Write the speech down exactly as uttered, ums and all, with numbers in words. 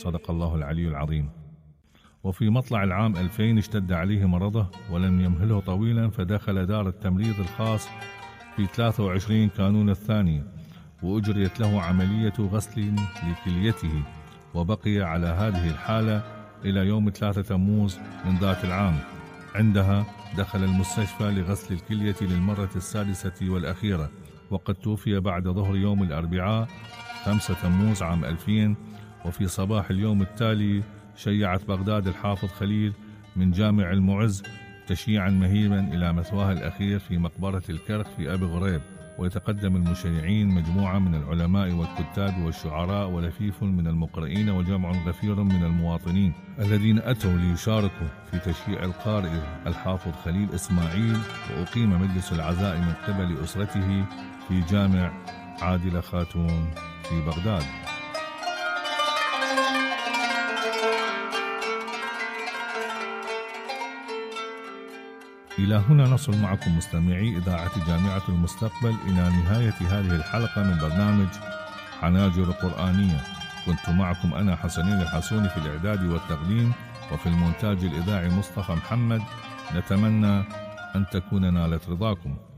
صدق الله العلي العظيم. وفي مطلع العام ألفين اشتد عليه مرضه ولم يمهله طويلا، فدخل دار التمريض الخاص في ثلاثة وعشرين كانون الثاني، وأجريت له عملية غسل لكليته، وبقي على هذه الحالة إلى يوم ثلاثة تموز من ذات العام. عندها دخل المستشفى لغسل الكلية للمرة السادسة والأخيرة، وقد توفي بعد ظهر يوم الأربعاء خمسة تموز عام ألفين. وفي صباح اليوم التالي شيعت بغداد الحافظ خليل من جامع المعز تشييعا مهيبا إلى مثواه الأخير في مقبرة الكرخ في أبي غريب. ويتقدم المشيعين مجموعة من العلماء والكتاب والشعراء ولفيف من المقرئين وجمع غفير من المواطنين الذين أتوا ليشاركوا في تشييع القارئ الحافظ خليل إسماعيل. وأقيم مجلس العزاء من قبل أسرته في جامع عادلة خاتون في بغداد. إلى هنا نصل معكم مستمعي إذاعة جامعة المستقبل إلى نهاية هذه الحلقة من برنامج حناجر قرآنية. كنت معكم أنا حسنين الحسوني في الإعداد والتقديم، وفي المونتاج الإذاعي مصطفى محمد. نتمنى أن تكون نالت رضاكم.